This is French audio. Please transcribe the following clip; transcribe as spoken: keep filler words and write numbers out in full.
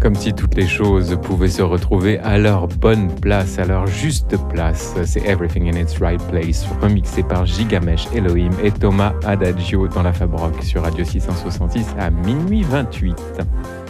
Comme si toutes les choses pouvaient se retrouver à leur bonne place, à leur juste place. C'est Everything in its Right Place, remixé par Gigamesh, Elohim et Thomas Adagio dans la Fab Rock sur Radio six cent soixante-six à minuit vingt-huit.